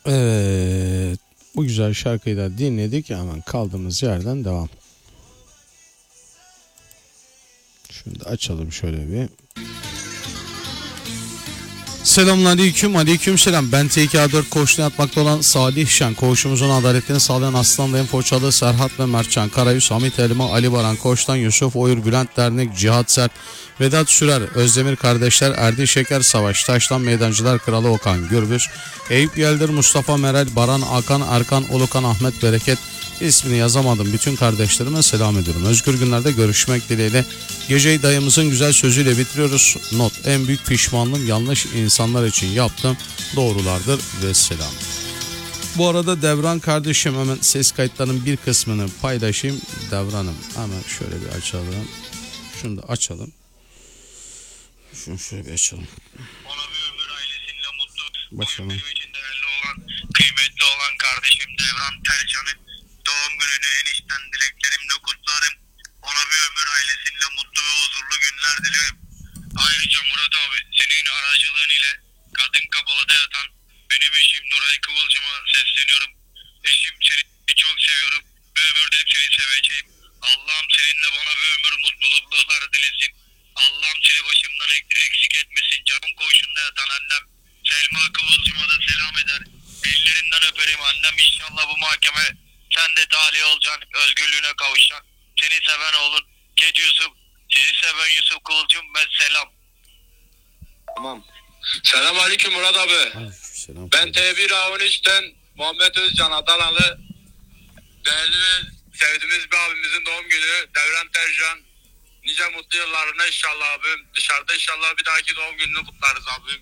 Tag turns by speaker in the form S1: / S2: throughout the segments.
S1: Evet. Bu güzel şarkıyı da dinledik. Hemen kaldığımız yerden devam. Şimdi açalım şöyle bir. Selamünaleyküm, aleykümselam. Ben TK4 koğuşuna yatmakta olan Salih Şen. Koğuşumuzun adaletini sağlayan Aslan'dayım. Foçalı Serhat ve Mertcan Karayüz, Hamit Elma, Ali Baran Koç'tan, Yusuf Oyur, Bülent Dernek, Cihat Sert, Vedat Sürer, Özdemir kardeşler, Erdi Şeker Savaş, Taşlan Meydancılar Kralı Okan Gürbüz, Eyüp Yeldir, Mustafa Meral, Baran Akan, Erkan Ulukan, Ahmet Bereket, ismini yazamadım. Bütün kardeşlerime selam ediyorum. Özgür günlerde görüşmek dileğiyle. Geceyi dayımızın güzel sözüyle bitiriyoruz. Not: en büyük pişmanlığım yanlış insanlar için yaptım. Doğrulardır ve selam. Bu arada Devran kardeşim, hemen ses kayıtlarının bir kısmını paylaşayım. Devran'ım hemen şöyle bir açalım. Şunu da açalım. Şunu şöyle bir açalım.
S2: Ona bir ömür ailesinle mutlu.
S1: Başlayalım.
S2: Benim için değerli olan, kıymetli olan kardeşim Devran Tercan'ın doğum gününü en içten dileklerimle kutlarım. Ona bir ömür ailesinle mutlu ve huzurlu günler diliyorum. Ayrıca Murat abi, senin aracılığın ile kadın kapalıda yatan benim eşim Nuray Kıvılcım'a sesleniyorum. Eşim, seni çok seviyorum. Bir ömürde hep seni seveceğim. Allah'ım seninle bana bir ömür mutluluklar dilesin. Allah'ım seni başımdan eksik etmesin. Canım koğuşunda yatan annem Selma Kıvılcım'a da selam eder. Ellerinden öperim annem. İnşallah bu mahkeme sen de talih olacaksın, özgürlüğüne kavuşacaksın. Seni seven oğlun Kedi Yusuf, sizi seven Yusuf Kıvılcım ve selam.
S3: Tamam. Selam aleyküm Murat abi.
S1: Selam.
S3: Ben T1 A13'ten Muhammed Özcan Adanalı. Değerli ve sevdiğimiz bir abimizin doğum günü. Devran Tercan. Nice mutlu yıllarına inşallah abim. Dışarıda inşallah bir dahaki doğum gününü kutlarız abim.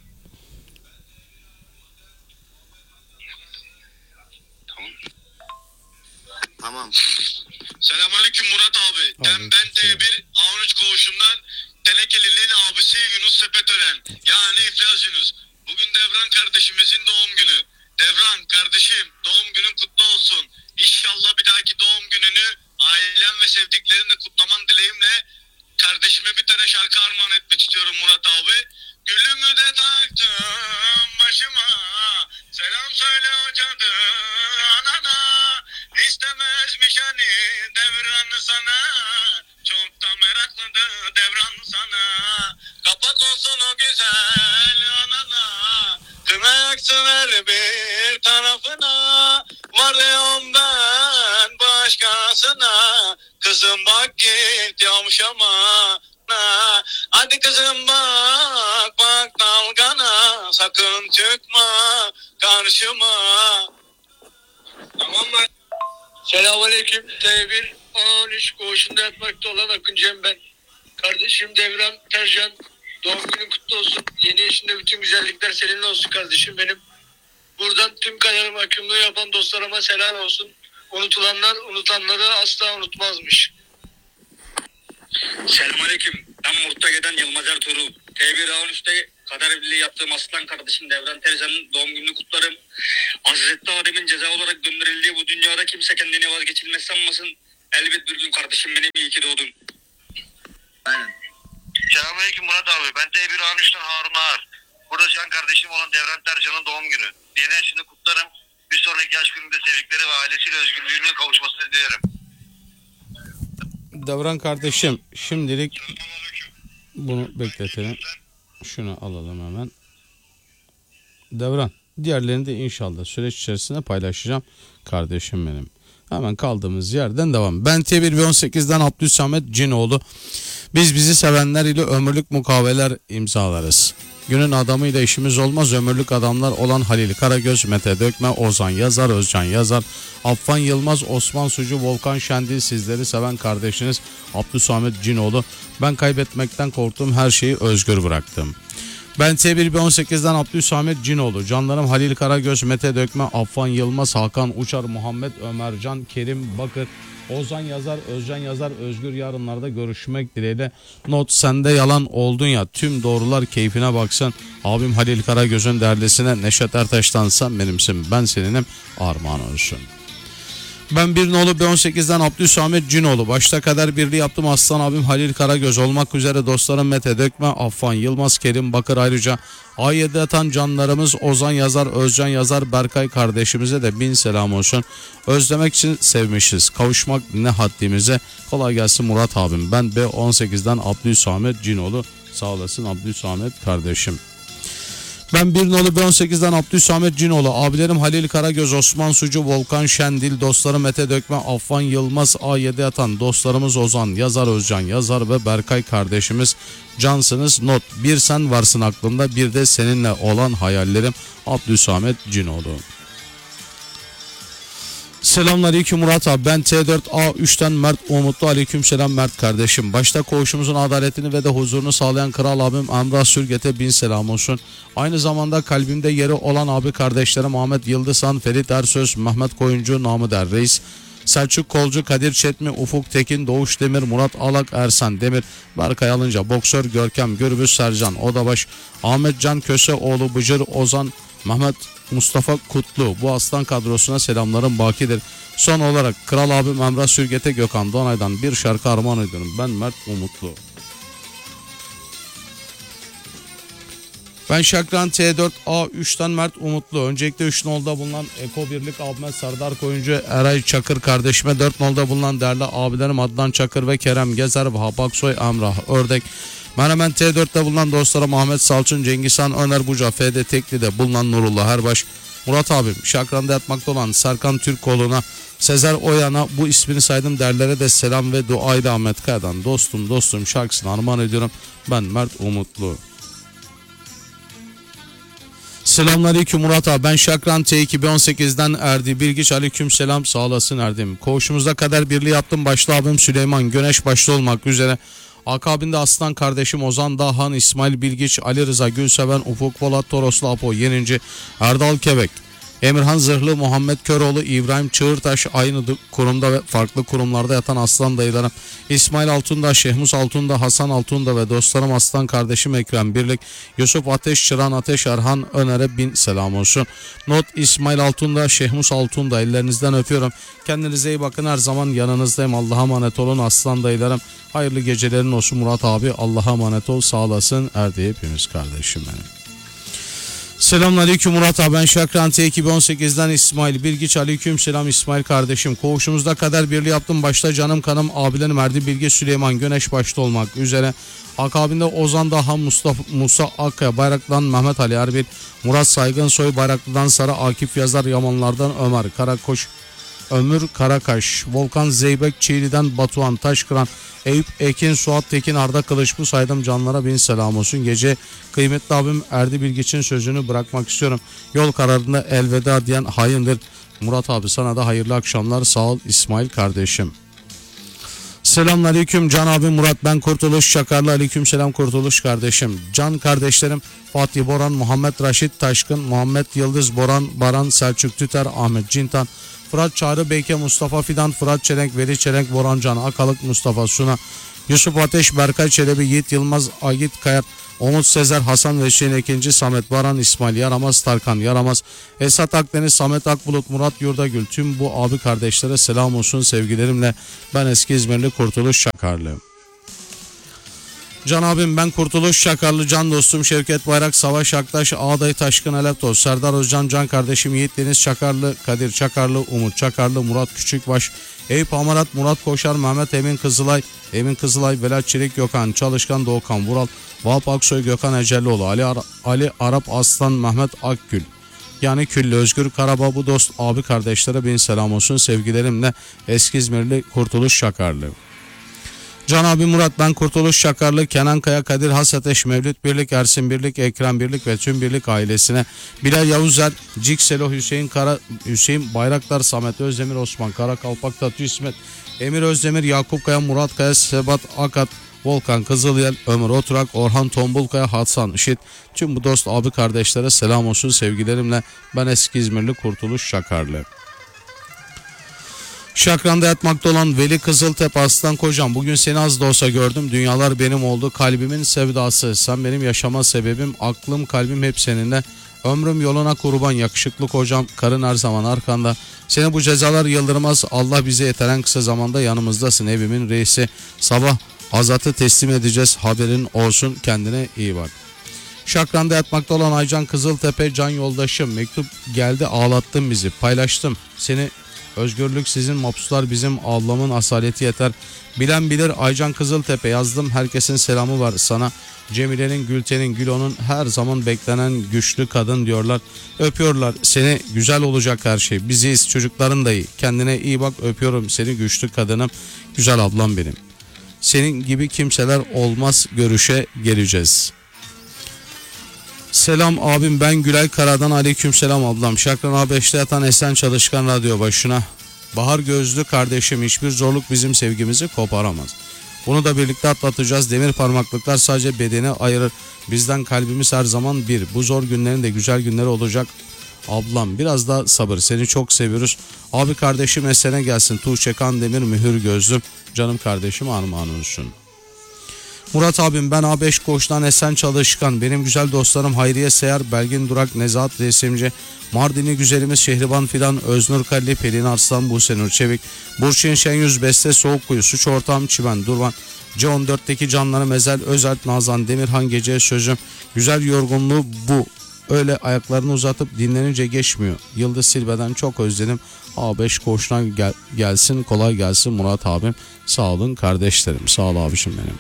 S2: Tamam. Selamünaleyküm Murat abi. Ben T1 A13 koğuşundan Tenekelili'nin abisi Yunus Sepetören. Yani İflas Yunus. Bugün Devran kardeşimizin doğum günü. Devran kardeşim, doğum günün kutlu olsun. İnşallah bir dahaki doğum gününü ailem ve sevdiklerinle kutlaman dileğimle kardeşime bir tane şarkı armağan etmek istiyorum Murat abi. Gülümü de taktım başıma, selam söyle o cadı anana. İstemezmiş hani Devran sana, çok da meraklıdır Devran sana. Kapak olsun o güzel anana, kınayaksın her bir tarafına. Var diyorum ben başkasına, kızım bak git yavşama. Hadi kızım bak bak dalgana, sakın çıkma karşıma. Tamam mı?
S4: Selamünaleyküm. T1 A13 koğuşunda yatmakta olan Akıncı'yım ben. Kardeşim Devran Tercan, doğum günün kutlu olsun. Yeni yaşında bütün güzellikler seninle olsun kardeşim benim. Buradan tüm kader mahkumluğu yapan dostlarıma selam olsun. Unutulanlar unutanları asla unutmazmış.
S2: Selamünaleyküm. Ben Murtage'den Yılmaz Ertuğrul. T1 A13'te kader birliği yaptığım aslan kardeşim Devran Tercan'ın doğum gününü kutlarım. Hazreti Adem'in ceza olarak gönderildiği bu dünyada kimse kendini vazgeçilmez sanmasın. Elbet bir gün kardeşim benim, iyi ki doğdun.
S3: Aynen.
S2: Selamünaleyküm Murat abi. Ben T1 A13'ten Harun Ağar. Burada can kardeşim olan Devran Tercan'ın doğum günü. Yeni yaşını kutlarım. Bir sonraki yaş gününde sevdikleri ve ailesiyle özgürlüğüne kavuşmasını dilerim.
S1: Devran kardeşim, şimdilik bunu bekletelim. Şunu alalım hemen. Devran, diğerlerini de inşallah süreç içerisinde paylaşacağım kardeşim benim. Hemen kaldığımız yerden devam. Ben T1 Abdülsamet Cinoğlu. Biz bizi sevenler ile ömürlük mukaveleler imzalarız. Günün adamıyla işimiz olmaz. Ömürlük adamlar olan Halil Karagöz, Mete Dökme, Ozan Yazar, Özcan Yazar, Affan Yılmaz, Osman Sucu, Volkan Şendil, sizleri seven kardeşiniz Abdülsamet Cinoğlu. Ben kaybetmekten korktuğum her şeyi özgür bıraktım. Ben T1 Abdülsamet Cinoğlu. Canlarım Halil Karagöz, Mete Dökme, Affan Yılmaz, Hakan Uçar, Muhammed Ömercan, Kerim Bakır, Ozan Yazar, Özcan Yazar, Özgür yarınlarda görüşmek dileğiyle. Not: sende yalan oldun ya, tüm doğrular keyfine baksın. Abim Halil Karagöz'ün derlisine Neşet Ertaş'tan sen benimsin, ben seninim, armağan olsun. Ben bir nolu B18'den Abdülsamet Cinoğlu. Başta kadar birliği yaptım aslan abim Halil Karagöz olmak üzere dostlarım Mete Dökme, Affan Yılmaz, Kerim Bakır, ayrıca A7 atan canlarımız Ozan Yazar, Özcan Yazar, Berkay kardeşimize de bin selam olsun. Özlemek için sevmişiz. Kavuşmak ne haddimize. Kolay gelsin Murat abim. Ben B18'den Abdülsamet Cinoğlu. Sağ olasın Abdülsamet kardeşim. Ben bir nolu B18'den Abdülsamet Cinoğlu. Abilerim Halil Karagöz, Osman Sucu, Volkan Şendil, dostlarım Mete Dökme, Affan Yılmaz, A7 atan dostlarımız Ozan Yazar, Özcan Yazar ve Berkay kardeşimiz cansınız. Not: bir sen varsın aklımda, bir de seninle olan hayallerim. Abdülsamet Cinoğlu. Selamünaleyküm Murat abi. Ben T4A3'ten Mert Umutlu. Aleykümselam Mert kardeşim. Başta koğuşumuzun adaletini ve de huzurunu sağlayan kral abim Emrah Sürget'e bin selam olsun. Aynı zamanda kalbimde yeri olan abi kardeşlerim Ahmet Yıldızhan, Ferit Ersöz, Mehmet Koyuncu, Namı Der Reis, Selçuk Kolcu, Kadir Çetmi, Ufuk Tekin, Doğuş Demir, Murat Alak, Ersan Demir, Berkay Alınca, Boksör Görkem, Gürbüz Sercan, Odabaş, Ahmet Can Köseoğlu, Bıcır Ozan, Mehmet Mustafa Kutlu. Bu aslan kadrosuna selamlarım bakidir. Son olarak kral abim Emrah Sürget'e Gökhan Donay'dan bir şarkı armağan ediyorum. Ben Mert Umutlu. Ben Şakran T4A3'ten Mert Umutlu. Öncelikle 3 nolda bulunan Eko Birlik abime Serdar Koyuncu, Eray Çakır kardeşime, 4 nolda bulunan değerli abilerim Adnan Çakır ve Kerem Gezer, Vahap Aksoy, Emrah Ördek. Menemen T4'te bulunan dostlarım Ahmet Salçın, Cengizhan Öner Buca, FD Tekli'de bulunan Nurullah Herbaş, Murat abim, Şakran'da yatmakta olan Serkan Türkoğlu'na, Sezer Oyan'a, bu ismini saydım derlere de selam ve duayla Ahmet Kaya'dan dostum şarkısını armağan ediyorum. Ben Mert Umutlu. Selamünaleyküm Murat abi. Ben Şakran T2B18'den Erdi Bilgiç. Aleykümselam, sağ olasın Erdim. Koğuşumuzda kader birliği yaptım. Başta abim Süleyman Güneş başta olmak üzere. Akabinde aslan kardeşim Ozan Dahan, İsmail Bilgiç, Ali Rıza Gülseven, Ufuk Polat, Toroslu Apo Yenici, Erdal Kebek, Emirhan Zırhlı, Muhammed Köroğlu, İbrahim Çığırtaş, aynı kurumda ve farklı kurumlarda yatan aslan dayılarım İsmail Altunda, Şehmus Altunda, Hasan Altunda ve dostlarım aslan kardeşim Ekrem Birlik, Yusuf Ateş, Çıran Ateş, Erhan Öner'e bin selam olsun. Not: İsmail Altunda, Şehmus Altunda, ellerinizden öpüyorum. Kendinize iyi bakın, her zaman yanınızdayım. Allah'a emanet olun aslan dayılarım. Hayırlı gecelerin olsun Murat abi. Allah'a emanet ol, sağ olasın Erdi hepimiz kardeşim benim. Selamünaleyküm Murat abi. Ben Şakran T2B18'den İsmail Bilgiç. Aleykümselam İsmail kardeşim. Koğuşumuzda kader birliği yaptım. Başta canım kanım abilerim Erdi Bilge, Süleyman Güneş başta olmak üzere. Akabinde Ozan Dahan, Musa Akkaya, Bayraklı'dan Mehmet Ali Erbil, Murat Saygınsoy, Bayraklı'dan Sarı Akif Yazar, Yamanlardan Ömer Karakoş, Ömür Karakaş, Volkan Zeybek, Çiğli'den Batuhan Taşkıran, Eyüp Ekin, Suat Tekin, Arda Kılıç, bu saydım canlara bin selam olsun. Gece kıymetli abim Erdi Bilgiç'in sözünü bırakmak istiyorum. Yol kararında elveda diyen haindir. Murat abi sana da hayırlı akşamlar, sağ ol İsmail kardeşim. Selamünaleyküm Can abi Murat, ben Kurtuluş Çakarlı. Aleykümselam Kurtuluş kardeşim. Can kardeşlerim Fatih Boran, Muhammed Raşit Taşkın, Muhammed Yıldız Boran, Baran Selçuk Tüter, Ahmet Cintan, Fırat Çağrı Beyke, Mustafa Fidan, Fırat Çelenk, Veli Çelenk, Boran Can Akalık, Mustafa Suna, Yusuf Ateş, Berkay Çelebi, Yiğit Yılmaz, Agit Kayar, Umut Sezer, Hasan ve Hüseyin Ekinci, Samet Baran, İsmail Yaramaz, Tarkan Yaramaz, Esat Akdeniz, Samet Akbulut, Murat Yurdagül, tüm bu abi kardeşlere selam olsun sevgilerimle. Ben eski İzmirli Kurtuluş Çakarlı. Can abim ben Kurtuluş Çakarlı, can dostum Şevket Bayrak, Savaş Aktaş, Ağday Taşkın Aleptos, Serdar Özcan, can kardeşim Yiğit Deniz Çakarlı, Kadir Çakarlı, Umut Çakarlı, Murat Küçükbaş, Eyüp Amarat, Murat Koşar, Mehmet Emin Kızılay, Velat Çelik, Gökhan Çalışkan, Doğukan Vural, Vahap Aksoy, Gökhan Ecellioğlu, Ali Arap Aslan, Mehmet Akgül, yani Küllü Özgür Karabağ, bu dost abi kardeşlere bin selam olsun sevgilerimle. Eski İzmirli Kurtuluş Çakarlı. Can abi Murat ben Kurtuluş Çakarlı, Kenan Kaya, Kadir Hasateş, Mevlüt Birlik, Ersin Birlik, Ekrem Birlik ve tüm Birlik ailesine, Bilal Yavuzer, Cikselo, Hüseyin Bayraktar, Samet Özdemir, Osman Karakalpak, Tatlı İsmet, Emir Özdemir, Yakup Kaya, Murat Kaya, Sebat Akat, Volkan Kızılyel, Ömür Oturak, Orhan Tombulkaya, Hasan Işit, tüm bu dost abi kardeşlere selam olsun sevgilerimle. Ben eski İzmirli Kurtuluş Çakarlı. Şakran'da yatmakta olan Veli Kızıltepe, Aslan Kocam, bugün seni az da olsa gördüm, dünyalar benim oldu, kalbimin sevdası, sen benim yaşama sebebim, aklım kalbim hep seninle, ömrüm yoluna kurban yakışıklı kocam, karın her zaman arkanda. Seni bu cezalar yıldırmaz, Allah bize yeter, en kısa zamanda yanımızdasın evimin reisi. Sabah Azat'ı teslim edeceğiz, haberin olsun, kendine iyi bak. Şakran'da yatmakta olan Aycan Kızıltepe, can yoldaşım, mektup geldi, ağlattın bizi, paylaştım seni, özgürlük sizin, mahpuslar bizim, ablamın asaleti yeter. Bilen bilir Aycan Kızıltepe, yazdım, herkesin selamı var sana. Cemile'nin, Gülten'in, Gülo'nun her zaman beklenen güçlü kadın diyorlar. Öpüyorlar seni, güzel olacak her şey, biziz, çocukların da iyi, kendine iyi bak, öpüyorum seni güçlü kadınım, güzel ablam benim. Senin gibi kimseler olmaz, görüşe geleceğiz. Selam abim, ben Gülay Kara'dan, aleyküm selam ablam. Şakran A5'te yatan Esen Çalışkan radyo başına. Bahar gözlü kardeşim, hiçbir zorluk bizim sevgimizi koparamaz. Bunu da birlikte atlatacağız. Demir parmaklıklar sadece bedeni ayırır. Bizden kalbimiz her zaman bir. Bu zor günlerin de güzel günleri olacak. Ablam biraz daha sabır, seni çok seviyoruz. Abi kardeşim Esen'e gelsin. Tuğçe Kandemir mühür gözlüm. Canım kardeşim armağan olsun. Murat abim, ben A5 Koç'tan Esen Çalışkan. Benim güzel dostlarım Hayriye Seyar, Belgin Durak, Nezahat Resimci, Mardinli güzelimiz Şehriban Fidan, Öznur Kalli, Pelin Arslan, Buse Nur Çevik, Burçin Şenyüz, Beste Soğukkuyu, Suç Ortağım Çimen Durvan, C14'teki canları Mezel Özalp, Nazan Demirhan, Gece Sözüm, güzel yorgunluğu bu. Öyle ayaklarını uzatıp dinlenince geçmiyor. Yıldız Silbe'den çok özledim. A5 Koç'tan gelsin, kolay gelsin Murat abim. Sağ olun kardeşlerim. Sağ ol abişim benim.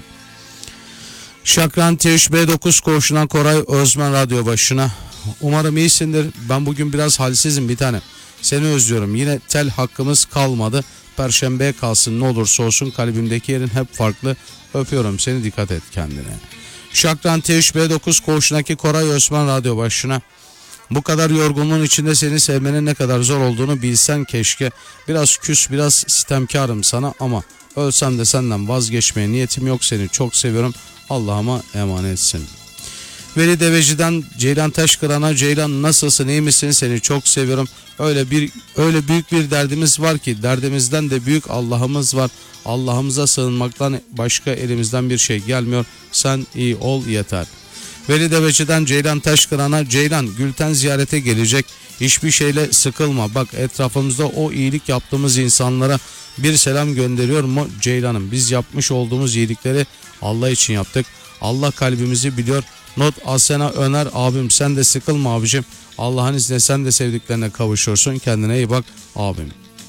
S1: Şakran TH B9 Koğuşu'ndan Koray Özmen radyo başına. Umarım iyisindir. Ben bugün biraz halsizim bir tane. Seni özlüyorum. Yine tel hakkımız kalmadı. Perşembeye kalsın ne olursa olsun, kalbimdeki yerin hep farklı. Öpüyorum seni, dikkat et kendine. Şakran TH B9 Koğuşu'ndaki Koray Özmen radyo başına. Bu kadar yorgunluğun içinde seni sevmenin ne kadar zor olduğunu bilsen keşke. Biraz küs, biraz sitemkarım sana ama ölsem de senden vazgeçmeye niyetim yok, seni çok seviyorum. Allah'ıma emanetsin. Veli Deveci'den Ceylan Taşkıran'a, Ceylan nasılsın, iyi misin, seni çok seviyorum. Öyle büyük bir derdimiz var ki derdimizden de büyük Allah'ımız var. Allah'ımıza sığınmaktan başka elimizden bir şey gelmiyor. Sen iyi ol yeter. Veli Deveci'den Ceylan Taşkıran'a, Ceylan Gülten ziyarete gelecek. Hiçbir şeyle sıkılma. Bak etrafımızda o iyilik yaptığımız insanlara bir selam gönderiyor mu Ceylan'ım? Biz yapmış olduğumuz iyilikleri Allah için yaptık. Allah kalbimizi biliyor. Not Asena Öner abim, sen de sıkılma abicim. Allah'ın izniyle sen de sevdiklerine kavuşursun. Kendine iyi bak abim.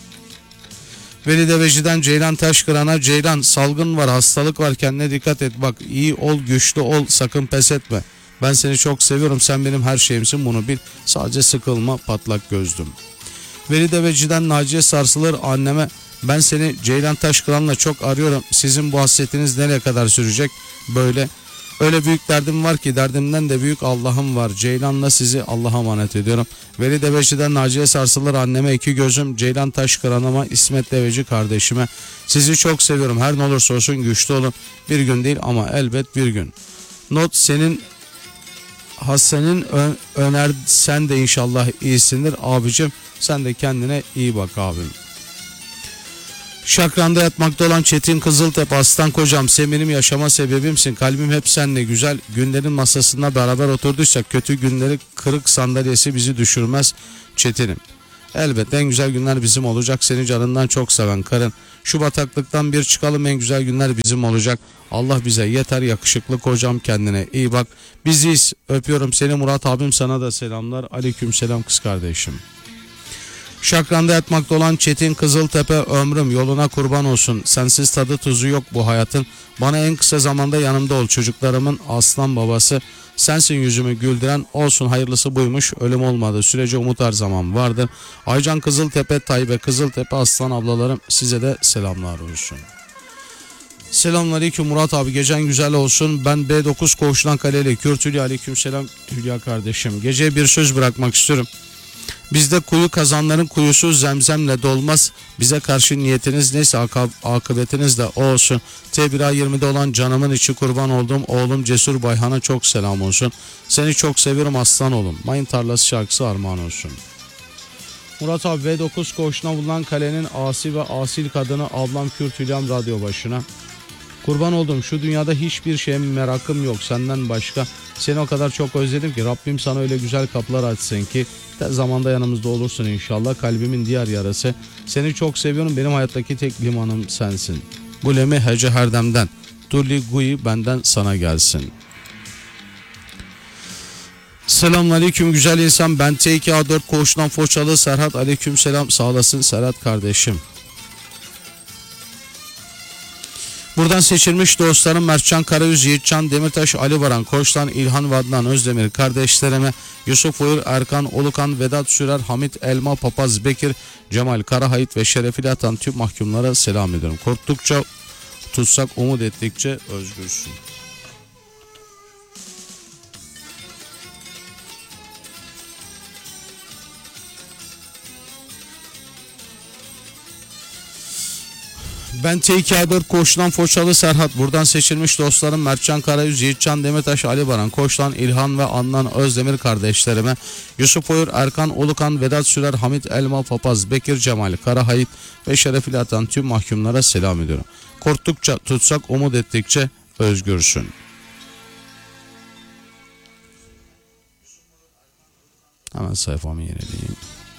S1: Veli Deveci'den Ceylan Taşkıran'a, Ceylan salgın var, hastalık var, kendine dikkat et. Bak iyi ol, güçlü ol, sakın pes etme. Ben seni çok seviyorum, sen benim her şeyimsin, bunu bil. Sadece sıkılma, patlak gözlüm. Veli Deveci'den Naciye Sarsılır anneme, ben seni Ceylan Taşkıran'la çok arıyorum. Sizin bu hasretiniz nereye kadar sürecek böyle? Öyle büyük derdim var ki derdimden de büyük Allah'ım var. Ceylan'la sizi Allah'a emanet ediyorum. Veli Deveci'den Naciye Sarsılır anneme, iki gözüm, Ceylan Taşkıran'ıma, İsmet Deveci kardeşime. Sizi çok seviyorum. Her ne olursa olsun güçlü olun. Bir gün değil ama elbet bir gün. Not senin Hasan'ın Öner, sen de inşallah iyisindir abicim. Sen de kendine iyi bak abim. Şakran'da yatmakta olan Çetin Kızıltepe, aslan kocam, sen benim yaşama sebebimsin. Kalbim hep seninle, güzel günlerin masasında beraber oturduysak kötü günleri, kırık sandalyesi bizi düşürmez Çetin'im. Elbette en güzel günler bizim olacak, seni canından çok seven karın. Şu bataklıktan bir çıkalım, en güzel günler bizim olacak. Allah bize yeter yakışıklı kocam, kendine iyi bak. Biziz, öpüyorum seni Murat abim, sana da selamlar. Aleyküm selam kız kardeşim. Şakran'da yatmakta olan Çetin Kızıltepe, ömrüm yoluna kurban olsun. Sensiz tadı tuzu yok bu hayatın. Bana en kısa zamanda yanımda ol. Çocuklarımın aslan babası. Sensin yüzümü güldüren, olsun hayırlısı buymuş. Ölüm olmadı sürece umut her zaman vardır. Aycan Kızıltepe, Tayyip Kızıltepe, aslan ablalarım, size de selamlar olsun. Selamünaleyküm Murat abi, gecen güzel olsun. Ben B9 Koğuş'tan Kaleli Kürt Hülya, aleyküm selam Hülya kardeşim. Geceye bir söz bırakmak istiyorum. Bizde kuyu kazanların kuyusu zemzemle dolmaz. Bize karşı niyetiniz neyse akıbetiniz de o olsun. T1A20'de olan canımın içi kurban olduğum oğlum Cesur Bayhan'a çok selam olsun. Seni çok seviyorum aslan oğlum. Mayın tarlası şarkısı armağan olsun. Murat abi V9 Koğuş'una bulunan kalenin asi ve asil kadını ablam Kürt Hülyam radyo başına. Kurban oldum, şu dünyada hiçbir şeye merakım yok senden başka. Seni o kadar çok özledim ki Rabbim sana öyle güzel kapılar açsın ki tez zamanda yanımızda olursun inşallah. Kalbimin diğer yarası. Seni çok seviyorum, benim hayattaki tek limanım sensin. Gulemi Hece Herdem'den. Dulli Gui benden sana gelsin. Selamünaleyküm güzel insan, ben T2A4 Koğuş'tan Foçalı Serhat. Aleyküm selam, sağ olasın Serhat kardeşim. Buradan seçilmiş dostlarım Mertcan Karayüz, Yiğitcan Demirtaş, Ali Baran, Koç'tan İlhan ve Adnan Özdemir kardeşlerime, Yusuf Uyur, Erkan Olukan, Vedat Sürer, Hamit Elma, Papaz Bekir, Cemal Karahayit ve şerefli atan tüm mahkumlara selam ediyorum. Korktukça tutsak, umut ettikçe özgürsün. Ben T2A4 Koç'tan Foçalı Serhat. Buradan seçilmiş dostlarım Mertcan Karayüz, Yiğitcan Demirtaş, Ali Baran, Koç'tan İlhan ve Adnan Özdemir kardeşlerime, Yusuf Uyur, Erkan Olukan, Vedat Sürer, Hamit Elma, Papaz Bekir, Cemal Karahayit ve şerefli atan tüm mahkumlara selam ediyorum. Korktukça tutsak, umut ettikçe özgürsün. Hemen sayfamı yenileyeyim.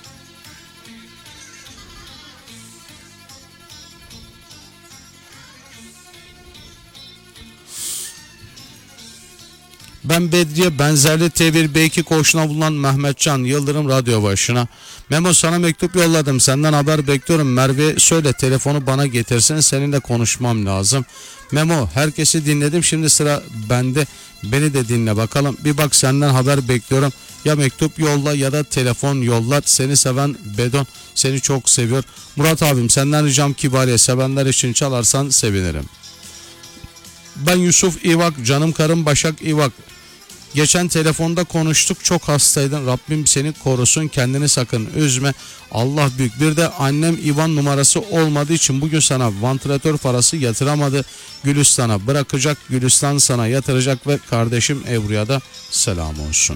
S1: Ben Bedriye benzerli T1 B2 Koğuşu'na bulunan Mehmetcan Yıldırım radyo başına. Memo, sana mektup yolladım, senden haber bekliyorum. Merve söyle telefonu bana getirsin, seninle konuşmam lazım. Memo, herkesi dinledim, şimdi sıra bende, beni de dinle bakalım. Bir bak, senden haber bekliyorum. Ya mektup yolla ya da telefon yolla. Seni seven Bedon seni çok seviyor. Murat abim, senden ricam Kibariye sevenler için çalarsan sevinirim. Ben Yusuf İvak, canım karım Başak İvak. Geçen telefonda konuştuk, çok hastaydın. Rabbim seni korusun, kendini sakın üzme. Allah büyük. Bir de annem İvan numarası olmadığı için bugün sana vantilatör parası yatıramadı. Gülistan'a bırakacak, Gülistan sana yatıracak ve kardeşim Ebru'ya da selam olsun.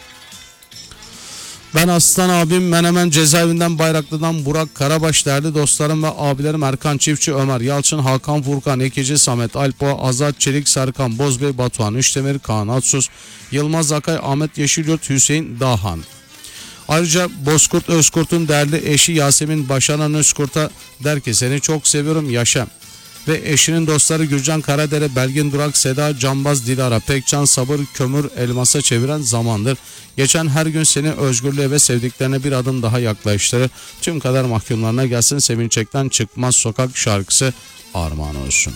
S1: Ben Aslan abim Menemen cezaevinden Bayraklı'dan Burak Karabaş, değerli dostlarım ve abilerim Erkan Çiftçi, Ömer Yalçın, Hakan Furkan, Ekici, Samet Alpo, Azat Çelik, Serkan Bozbey, Batuhan Üçdemir, Kaan Atsuz, Yılmaz Akay, Ahmet Yeşilyurt, Hüseyin Dahan. Ayrıca Bozkurt Özkurt'un değerli eşi Yasemin Başaran Özkurt'a der ki seni çok seviyorum, yaşa. Ve eşinin dostları Gürcan Karadere, Belgin Durak, Seda Cambaz, Dilara Pekcan, sabır kömür elmasa çeviren zamandır. Geçen her gün seni özgürlüğe ve sevdiklerine bir adım daha yaklaştırır. Tüm kader mahkumlarına gelsin, sevinçekten çıkmaz sokak şarkısı armağan olsun.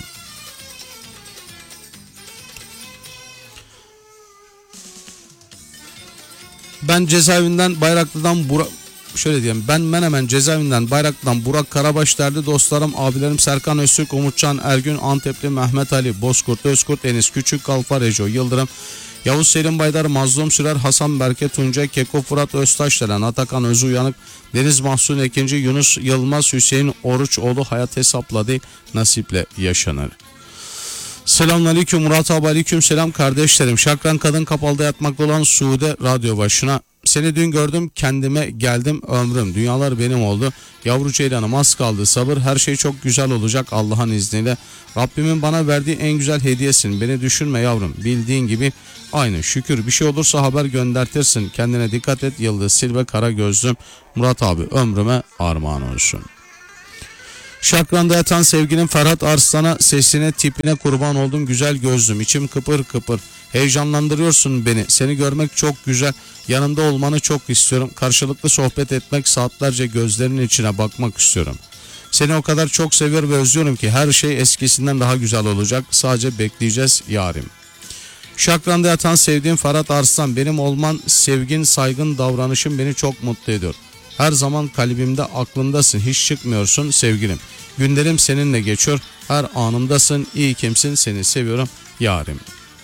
S1: Ben cezaevinden Bayraklı'dan şöyle diyeyim, ben Menemen cezaevinden Bayraklı'dan Burak Karabaş, değerli dostlarım abilerim Serkan Öztürk, Umutcan Ergün, Antepli Mehmet Ali, Bozkurt Özkurt, Enis Küçük, Kalfa Reco Yıldırım, Yavuz Selim Baydar, Mazlum Sürer, Hasan Berke Tunca, Keko Fırat Öztaşdelen, Atakan Özü Uyanık, Deniz Mahsun Ekinci, Yunus Yılmaz, Hüseyin Oruçoğlu. Hayat hesapla değil nasiple yaşanır. Selamünaleyküm Murat abi, aleyküm selam kardeşlerim. Şakran Kadın Kapalı'da yatmakta olan Suude radyo başına. Seni dün gördüm, kendime geldim, ömrüm dünyalar benim oldu. Yavru ceylanım az kaldı, sabır, her şey çok güzel olacak Allah'ın izniyle. Rabbimin bana verdiği en güzel hediyesin, beni düşünme yavrum, bildiğin gibi aynı, şükür bir şey olursa haber göndertirsin. Kendine dikkat et Yıldız Silve Kara Gözlüm. Murat abi ömrüme armağan olsun. Şakran'da yatan sevgilim Ferhat Arslan'a, sesine tipine kurban oldum güzel gözlüm, içim kıpır kıpır. Heyecanlandırıyorsun beni, seni görmek çok güzel, yanında olmanı çok istiyorum, karşılıklı sohbet etmek, saatlerce gözlerinin içine bakmak istiyorum. Seni o kadar çok seviyor ve özlüyorum ki her şey eskisinden daha güzel olacak, sadece bekleyeceğiz yarim. Şakran'da yatan sevdiğim Ferhat Arslan, benim olman, sevgin, saygın, davranışın beni çok mutlu ediyor. Her zaman kalbimde, aklımdasın, hiç çıkmıyorsun sevgilim. Günlerim seninle geçiyor, her anımdasın, iyi kimsin, seni seviyorum yarim.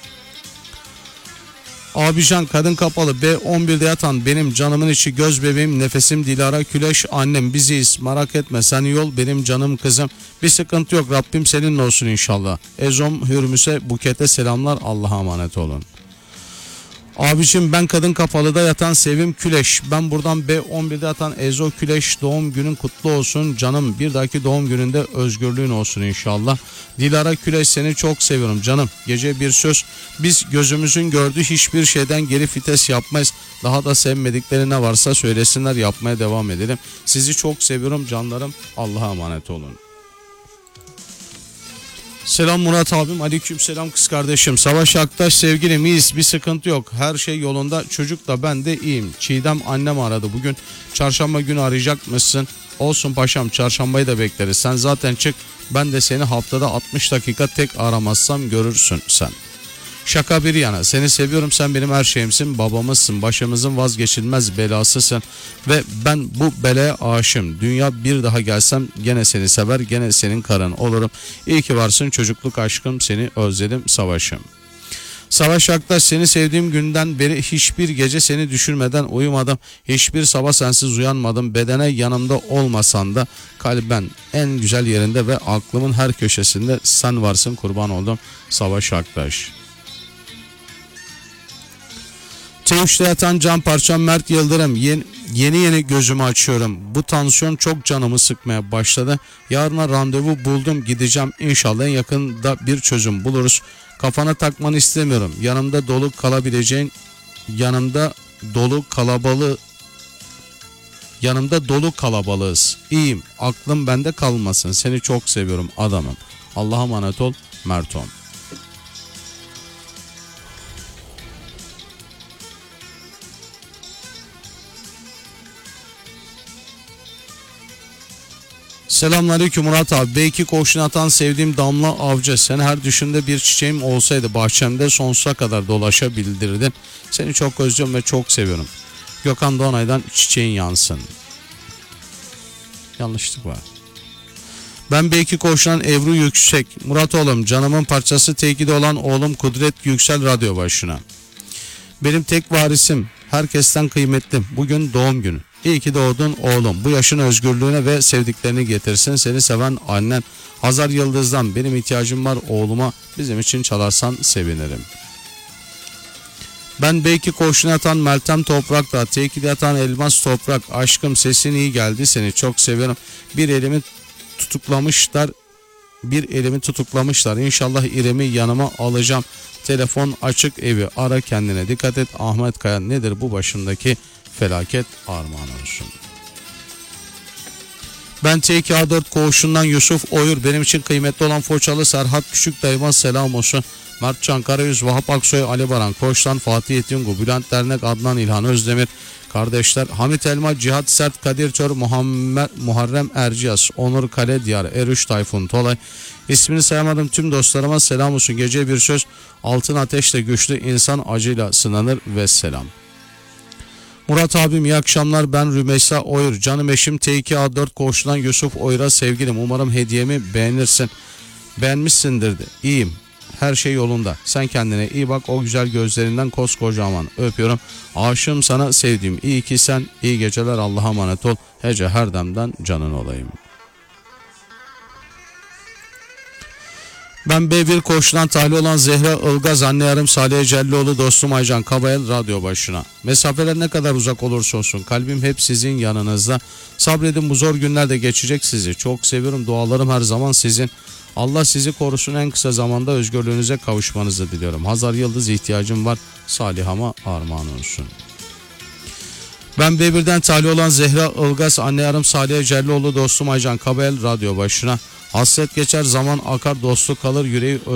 S1: Abican Kadın Kapalı B11'de yatan benim canımın içi, göz bebeğim, nefesim Dilara Küleş, annem biziyiz, merak etme sen yol benim canım kızım, bir sıkıntı yok, Rabbim seninle olsun inşallah. Ezom Hürmüs'e Buket'e selamlar, Allah'a emanet olun. Abicim ben Kadın Kapalı'da yatan Sevim Küleş. Ben buradan B11'de yatan Ezo Küleş, doğum günün kutlu olsun canım. Bir dahaki doğum gününde özgürlüğün olsun inşallah. Dilara Küleş, seni çok seviyorum canım. Gece bir söz, biz gözümüzün gördüğü hiçbir şeyden geri vites yapmayız. Daha da sevmedikleri ne varsa söylesinler, yapmaya devam edelim. Sizi çok seviyorum canlarım. Allah'a emanet olun. Selam Murat abim, aleyküm selam kız kardeşim. Savaş Aktaş, sevgilim iyiyiz, bir sıkıntı yok, her şey yolunda, çocuk da ben de iyiyim. Çiğdem annem aradı bugün, çarşamba günü arayacak mısın? Olsun paşam, çarşambayı da bekleriz, sen zaten çık, ben de seni haftada 60 dakika tek aramazsam görürsün sen. Şaka bir yana, seni seviyorum, sen benim her şeyimsin, babamızsın, başımızın vazgeçilmez belasısın ve ben bu belaya aşığım. Dünya bir daha gelsem gene seni sever, gene senin karın olurum. İyi ki varsın çocukluk aşkım, seni özledim Savaş'ım. Savaş Aktaş, seni sevdiğim günden beri hiçbir gece seni düşürmeden uyumadım. Hiçbir sabah sensiz uyanmadım. Bedene yanımda olmasan da kalben en güzel yerinde ve aklımın her köşesinde sen varsın, kurban oldum Savaş Aktaş. T3'te yatan can parçam Mert Yıldırım, yeni gözümü açıyorum. Bu tansiyon çok canımı sıkmaya başladı. Yarına randevu buldum, gideceğim. İnşallah en yakında bir çözüm buluruz. Kafana takmanı istemiyorum. Yanımda dolu kalabalığız. İyiyim, aklım bende kalmasın. Seni çok seviyorum adamım. Allah'a emanet ol Mertom. Selamünaleyküm Murat abi. Belki koşun atan sevdiğim Damla Avcı. Sen her düşümde bir çiçeğim olsaydı bahçemde sonsuza kadar dolaşabilirdin. Seni çok özlüyorum ve çok seviyorum. Gökhan Doğanay'dan çiçeğin yansın. Yanlışlık var. Ben belki koşulan Ebru Yüksek. Murat oğlum, canımın parçası tekide olan oğlum Kudret Yüksel radyo başına. Benim tek varisim, herkesten kıymetlim. Bugün doğum günü. İyi ki doğdun oğlum. Bu yaşın özgürlüğüne ve sevdiklerini getirsin. Seni seven annen Hazar Yıldız'dan, benim ihtiyacım var oğluma, bizim için çalarsan sevinirim. Ben belki koşuna atan Meltem Toprak'ta, tekide atan Elmas Toprak. Aşkım sesin iyi geldi, seni çok seviyorum. Bir elimi tutuklamışlar. İnşallah İrem'i yanıma alacağım. Telefon açık, evi ara, kendine dikkat et. Ahmet Kaya, nedir bu başındaki felaket, armağan olsun. Ben TK4 koğuşundan Yusuf Oyur, benim için kıymetli olan Foçalı Serhat Küçük dayıma selam olsun. Mertcan Karayüz, Vahap Aksoy, Ali Baran Koç'tan, Fatih Yetingu, Bülent Dernek, Adnan İlhan Özdemir kardeşler, Hamit Elma, Cihat Sert, Kadir Çör, Muharrem Erciyes, Onur Kale Diyar, Erüş Tayfun Tolay. İsmini sayamadım tüm dostlarıma selam olsun. Gece bir söz, altın ateşle güçlü insan acıyla sınanır ve selam. Murat abim iyi akşamlar, ben Rümeysa Oyur, canım eşim T2A4 koğuşundan Yusuf Oyur'a sevgilim, umarım hediyemi beğenirsin. Beğenmişsindir de, iyiyim, her şey yolunda, sen kendine iyi bak, o güzel gözlerinden koskocaman öpüyorum, aşığım sana sevdiğim, iyi ki sen, iyi geceler, Allah'a emanet ol, hece her demden canın olayım. Ben B1 koğuşundan tahliye olan Zehra Ilgaz, anne yarım Salih Cellioğlu, dostum Aycan Kabayel radyo başına. Mesafeler ne kadar uzak olursa olsun kalbim hep sizin yanınızda. Sabredin, bu zor günler de geçecek, sizi çok seviyorum, dualarım her zaman sizin. Allah sizi korusun, en kısa zamanda özgürlüğünüze kavuşmanızı diliyorum. Hazar Yıldız, ihtiyacım var, Salihama armağan olsun. Ben B1'den tahliye olan Zehra Ilgaz, anne yarım Salih Cellioğlu, dostum Aycan Kabayel radyo başına. Hasret geçer, zaman akar, dostluk kalır, yüreği